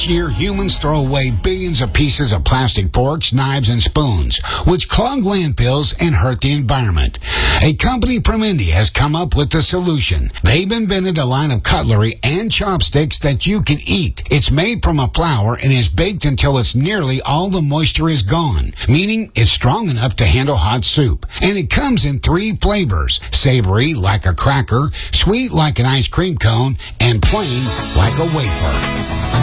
year, humans throw away billions of pieces of plastic forks, knives, and spoons, which clog landfills and hurt the environment. A company from India has come up with a solution. They've invented a line of cutlery and chopsticks that you can eat. It's made from a flour and is baked until it's nearly all the moisture is gone, meaning it's strong enough to handle hot soup. And it comes in 3 flavors: savory like a cracker, sweet like an ice cream cone, and plain like a wafer.